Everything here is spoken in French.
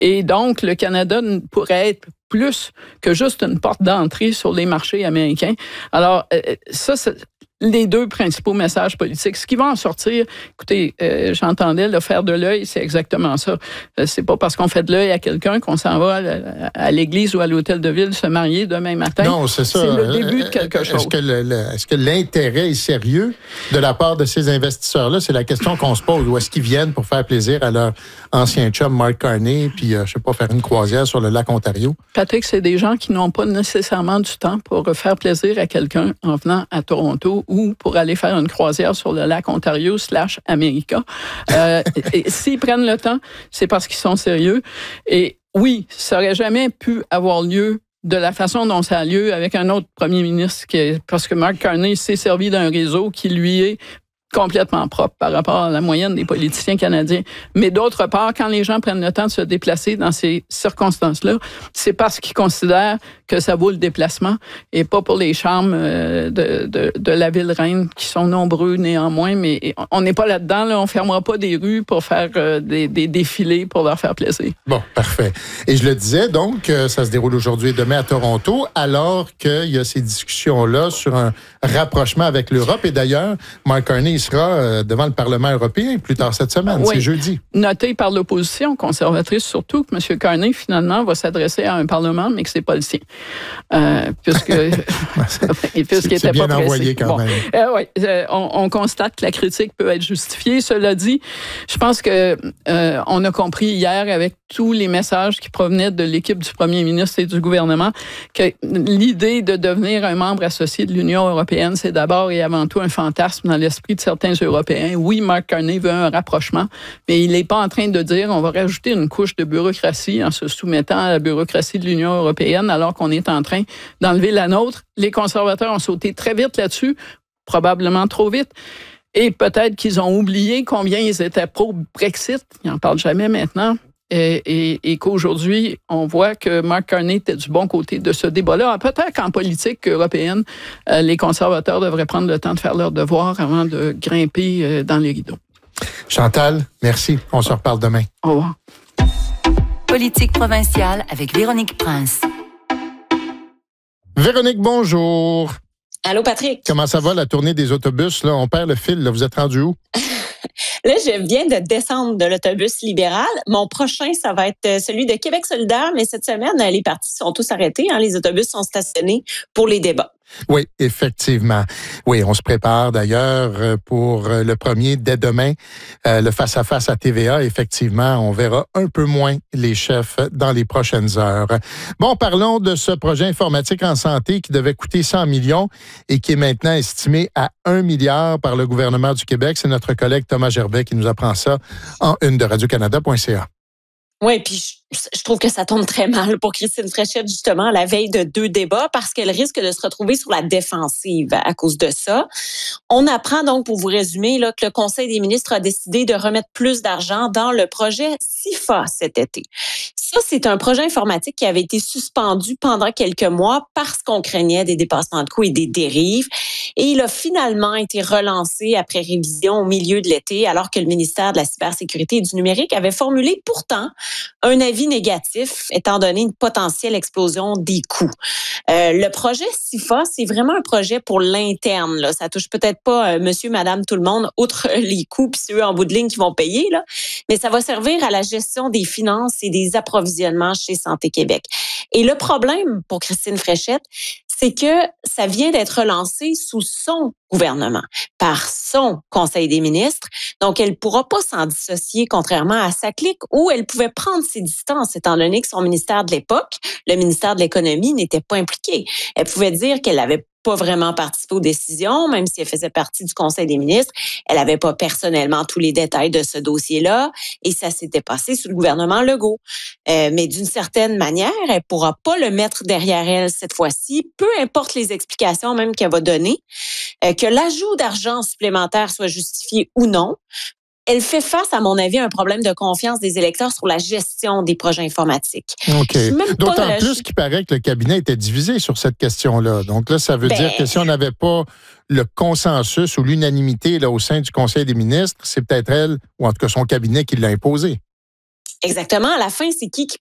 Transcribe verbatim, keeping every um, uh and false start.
Et donc, le Canada pourrait être plus que juste une porte d'entrée sur les marchés américains. Alors, ça, c'est les deux principaux messages politiques. Ce qui va en sortir, écoutez, euh, j'entendais le faire de l'œil, c'est exactement ça. Euh, c'est pas parce qu'on fait de l'œil à quelqu'un qu'on s'en va à, à l'église ou à l'hôtel de ville se marier demain matin. Non, c'est ça. C'est le début de quelque chose. Est-ce que, le, le, est-ce que l'intérêt est sérieux de la part de ces investisseurs-là? C'est la question qu'on se pose. Ou est-ce qu'ils viennent pour faire plaisir à leur ancien chum Mark Carney, puis, euh, je sais pas, faire une croisière sur le lac Ontario? Patrick, c'est des gens qui n'ont pas nécessairement du temps pour faire plaisir à quelqu'un en venant à Toronto ou pour aller faire une croisière sur le lac Ontario slash America. Euh, et, et s'ils prennent le temps, c'est parce qu'ils sont sérieux. Et oui, ça n'aurait jamais pu avoir lieu de la façon dont ça a lieu avec un autre premier ministre, qui est, parce que Mark Carney s'est servi d'un réseau qui lui est complètement propre par rapport à la moyenne des politiciens canadiens. Mais d'autre part, quand les gens prennent le temps de se déplacer dans ces circonstances-là, c'est parce qu'ils considèrent que ça vaut le déplacement et pas pour les charmes de, de, de la ville reine, qui sont nombreux néanmoins, mais on n'est pas là-dedans, là, on ne fermera pas des rues pour faire des, des défilés pour leur faire plaisir. Bon, parfait. Et je le disais, donc, ça se déroule aujourd'hui et demain à Toronto, alors qu'il y a ces discussions-là sur un rapprochement avec l'Europe. Et d'ailleurs, Mark Carney sera devant le Parlement européen plus tard cette semaine, oui. C'est jeudi. Noté par l'opposition conservatrice surtout que M. Carney, finalement, va s'adresser à un Parlement, mais que ce n'est pas le sien. Euh, puisque puisqu'il était bien pas envoyé quand bon. même. Euh, oui, euh, on, on constate que la critique peut être justifiée. Cela dit, je pense que euh, on a compris hier, avec tous les messages qui provenaient de l'équipe du premier ministre et du gouvernement, que l'idée de devenir un membre associé de l'Union européenne, c'est d'abord et avant tout un fantasme dans l'esprit de certains Européens. Oui, Mark Carney veut un rapprochement, mais il n'est pas en train de dire on va rajouter une couche de bureaucratie en se soumettant à la bureaucratie de l'Union européenne alors qu'on est en train d'enlever la nôtre. Les conservateurs ont sauté très vite là-dessus, probablement trop vite. Et peut-être qu'ils ont oublié combien ils étaient pro-Brexit. Ils n'en parlent jamais maintenant. Et, et, et qu'aujourd'hui, on voit que Mark Carney était du bon côté de ce débat-là. Peut-être qu'en politique européenne, euh, les conservateurs devraient prendre le temps de faire leur devoir avant de grimper euh, dans les rideaux. Chantal, merci. On se reparle demain. Au revoir. Politique provinciale avec Véronique Prince. Véronique, bonjour. Allô, Patrick. Comment ça va, la tournée des autobus? Là? On perd le fil. Là. Vous êtes rendu où? Là, je viens de descendre de l'autobus libéral. Mon prochain, ça va être celui de Québec solidaire, mais cette semaine, les partis sont tous arrêtés. Hein. Les autobus sont stationnés pour les débats. Oui, effectivement. Oui, on se prépare d'ailleurs pour le premier dès demain, euh, le face-à-face à T V A. Effectivement, on verra un peu moins les chefs dans les prochaines heures. Bon, parlons de ce projet informatique en santé qui devait coûter cent millions et qui est maintenant estimé à un milliard par le gouvernement du Québec. C'est notre collègue Thomas Gerbet qui nous apprend ça en une de radio canada point c a. Oui, puis je, je trouve que ça tombe très mal pour Christine Fréchette, justement, à la veille de deux débats, parce qu'elle risque de se retrouver sur la défensive à cause de ça. On apprend donc, pour vous résumer, là, que le Conseil des ministres a décidé de remettre plus d'argent dans le projet S I F A cet été. Ça, c'est un projet informatique qui avait été suspendu pendant quelques mois parce qu'on craignait des dépassements de coûts et des dérives. Et il a finalement été relancé après révision au milieu de l'été, alors que le ministère de la Cybersécurité et du Numérique avait formulé pourtant un avis négatif, étant donné une potentielle explosion des coûts. Euh, le projet S I F A, c'est vraiment un projet pour l'interne. Là. Ça touche peut-être pas euh, monsieur, madame, tout le monde, outre les coûts puis ceux en bout de ligne qui vont payer, là. Mais ça va servir à la gestion des finances et des approvisionnements chez Santé Québec. Et le problème pour Christine Fréchette, c'est que ça vient d'être relancé sous son gouvernement, par son Conseil des ministres. Donc, elle ne pourra pas s'en dissocier, contrairement à sa clique, où elle pouvait prendre ses distances, étant donné que son ministère de l'époque, le ministère de l'Économie, n'était pas impliqué. Elle pouvait dire qu'elle avait pas vraiment participé aux décisions, même si elle faisait partie du Conseil des ministres. Elle n'avait pas personnellement tous les détails de ce dossier-là et ça s'était passé sous le gouvernement Legault. Euh, mais d'une certaine manière, elle ne pourra pas le mettre derrière elle cette fois-ci, peu importe les explications même qu'elle va donner, euh, que l'ajout d'argent supplémentaire soit justifié ou non. Elle fait face, à mon avis, à un problème de confiance des électeurs sur la gestion des projets informatiques. OK. D'autant pas, plus je... qu'il paraît que le cabinet était divisé sur cette question-là. Donc là, ça veut ben... dire que si on n'avait pas le consensus ou l'unanimité là, au sein du Conseil des ministres, c'est peut-être elle, ou en tout cas son cabinet, qui l'a imposé. Exactement. À la fin, c'est qui qui